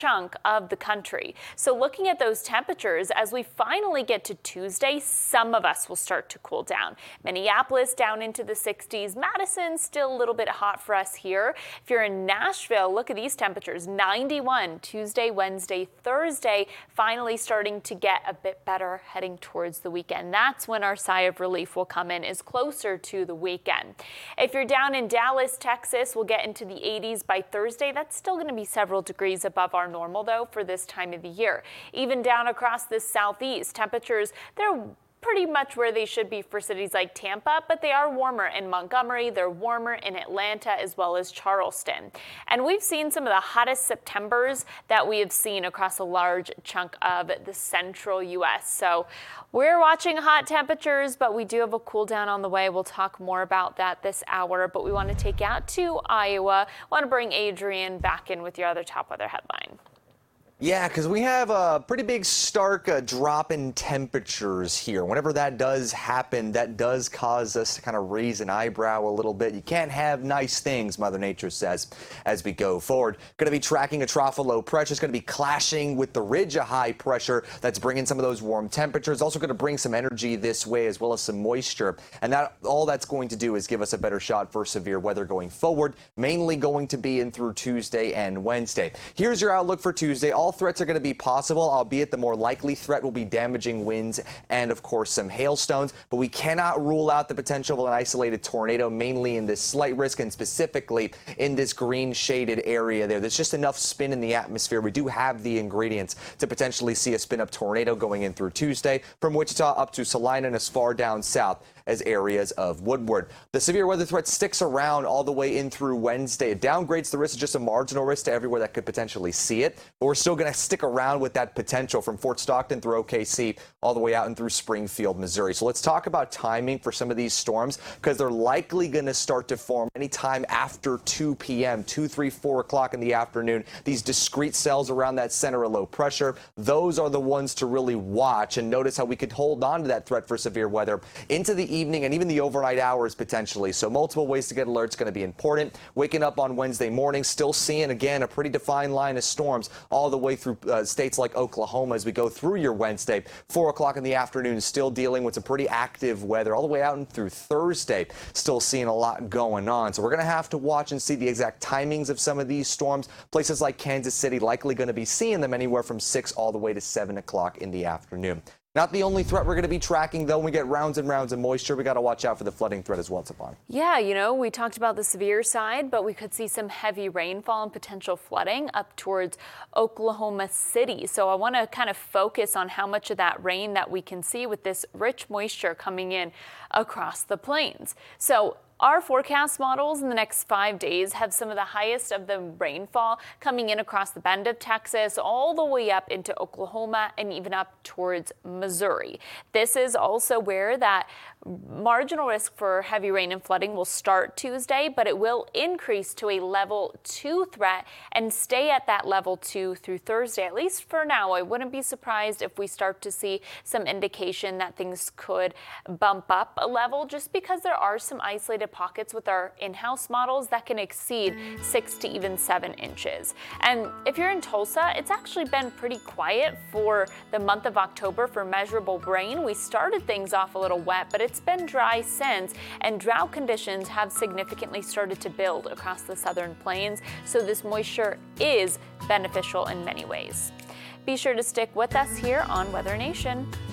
chunk of the country. So looking at those temperatures, as we finally get to Tuesday, some of us will start to cool down. Minneapolis down into the 60s. Madison still a little bit hot for us here. If you're in Nashville, look at these temperatures. 91 Tuesday, Wednesday, Thursday, finally starting to get a bit better heading towards the weekend. That's when our sigh of relief will come in, is closer to the weekend. If you're down in Dallas, Texas, we'll get into the 80s by Thursday. That's still going to be several degrees above our normal, though, for this time of the year. Even down across the southeast, temperatures, they're pretty much where they should be for cities like Tampa, but they are warmer in Montgomery, they're warmer in Atlanta, as well as Charleston. And we've seen some of the hottest Septembers that we have seen across a large chunk of the central U.S. So we're watching hot temperatures, but we do have a cool down on the way. We'll talk more about that this hour, but we want to take out to Iowa. Want to bring Adrian back in with your other top weather headline. Yeah, because we have a pretty big stark drop in temperatures here. Whenever that does happen, that does cause us to kind of raise an eyebrow a little bit. You can't have nice things, Mother Nature says, as we go forward. Going to be tracking a trough of low pressure. It's going to be clashing with the ridge of high pressure that's bringing some of those warm temperatures. Also going to bring some energy this way, as well as some moisture. And that all that's going to do is give us a better shot for severe weather going forward, mainly going to be in through Tuesday and Wednesday. Here's your outlook for Tuesday. All threats are going to be possible, albeit the more likely threat will be damaging winds and, of course, some hailstones. But we cannot rule out the potential of an isolated tornado, mainly in this slight risk and specifically in this green shaded area there. There's just enough spin in the atmosphere. We do have the ingredients to potentially see a spin up tornado going in through Tuesday from Wichita up to Salina and as far down south as areas of Woodward. The severe weather threat sticks around all the way in through Wednesday. It downgrades the risk to just a marginal risk to everywhere that could potentially see it. But we're still going to stick around with that potential from Fort Stockton through OKC all the way out and through Springfield, Missouri. So let's talk about timing for some of these storms, because they're likely going to start to form anytime after 2 p.m., 2, 3, 4 o'clock in the afternoon. These discrete cells around that center of low pressure, those are the ones to really watch and notice how we could hold on to that threat for severe weather into the evening and even the overnight hours potentially. So multiple ways to get alerts going to be important. Waking up on Wednesday morning, still seeing, again, a pretty defined line of storms all the way through states like Oklahoma as we go through your Wednesday. 4 o'clock in the afternoon, still dealing with some pretty active weather all the way out and through Thursday. Still seeing a lot going on. So we're going to have to watch and see the exact timings of some of these storms. Places like Kansas City likely going to be seeing them anywhere from 6 all the way to 7 o'clock in the afternoon. Not the only threat we're going to be tracking, though. When we get rounds and rounds of moisture, we got to watch out for the flooding threat as well, Savon. Yeah, you know, we talked about the severe side, but we could see some heavy rainfall and potential flooding up towards Oklahoma City. So I want to kind of focus on how much of that rain that we can see with this rich moisture coming in across the plains. So our forecast models in the next 5 days have some of the highest of the rainfall coming in across the bend of Texas, all the way up into Oklahoma and even up towards Missouri. This is also where that marginal risk for heavy rain and flooding will start Tuesday, but it will increase to a level 2 threat and stay at that level 2 through Thursday, at least for now. I wouldn't be surprised if we start to see some indication that things could bump up a level, just because there are some isolated pockets with our in-house models that can exceed 6 to even 7 inches. And if you're in Tulsa, it's actually been pretty quiet for the month of October for measurable rain. We started things off a little wet, but it's been dry since, and drought conditions have significantly started to build across the southern plains, so this moisture is beneficial in many ways. Be sure to stick with us here on Weather Nation.